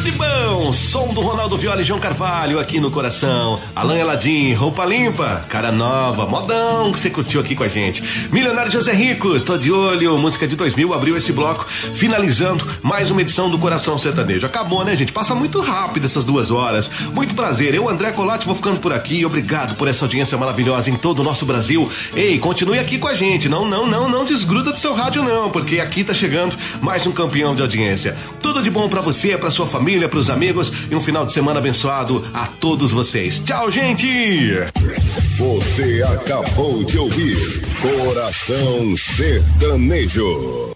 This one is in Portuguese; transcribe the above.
de bom, som do Ronaldo Viola e João Carvalho aqui no coração. Alan Eladim, roupa limpa, cara nova, modão que você curtiu aqui com a gente. Milionário José Rico, tô de olho, música de 2000 abriu esse bloco, finalizando mais uma edição do Coração Sertanejo. Acabou, né, gente? Passa muito rápido essas 2 horas. Muito prazer, eu, André Colatti, vou ficando por aqui. Obrigado por essa audiência maravilhosa em todo o nosso Brasil. Ei, continue aqui com a gente, não desgruda do seu rádio não, porque aqui tá chegando mais um campeão de audiência. Tudo de bom pra você, pra sua família, pros amigos e um final de semana abençoado a todos vocês. Tchau, gente! Você acabou de ouvir Coração Sertanejo.